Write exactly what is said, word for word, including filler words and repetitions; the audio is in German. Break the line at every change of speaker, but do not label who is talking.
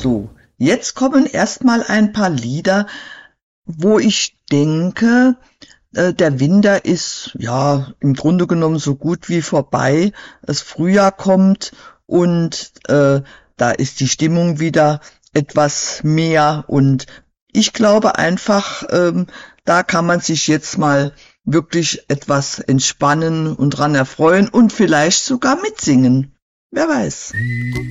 So, jetzt kommen erstmal ein paar Lieder, wo ich denke, äh, der Winter ist ja im Grunde genommen so gut wie vorbei. Das Frühjahr kommt und äh, da ist die Stimmung wieder etwas mehr und ich glaube einfach, ähm, da kann man sich jetzt mal wirklich etwas entspannen und dran erfreuen und vielleicht sogar mitsingen. Wer weiß.